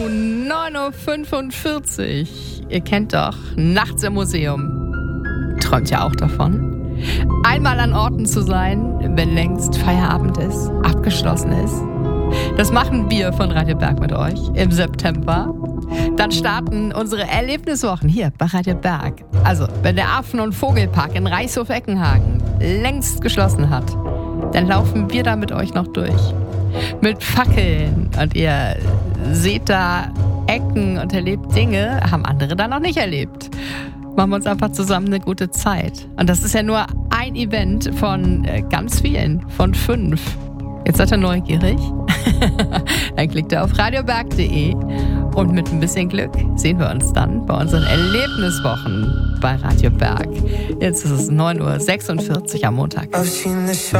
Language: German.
9:45 Uhr. Ihr kennt doch Nachts im Museum. Träumt ja auch davon. Einmal an Orten zu sein, wenn längst Feierabend ist, abgeschlossen ist. Das machen wir von Radio Berg mit euch im September. Dann starten unsere Erlebniswochen hier bei Radio Berg. Also, wenn der Affen- und Vogelpark in Reichshof-Eckenhagen längst geschlossen hat, dann laufen wir da mit euch noch durch. Mit Fackeln. Und ihr seht da Ecken und erlebt Dinge, haben andere da noch nicht erlebt. Machen wir uns einfach zusammen eine gute Zeit. Und das ist ja nur ein Event von ganz vielen, von 5. Jetzt seid ihr neugierig? Dann klickt ihr auf radioberg.de und mit ein bisschen Glück sehen wir uns dann bei unseren Erlebniswochen bei Radio Berg. Jetzt ist es 9:46 Uhr am Montag.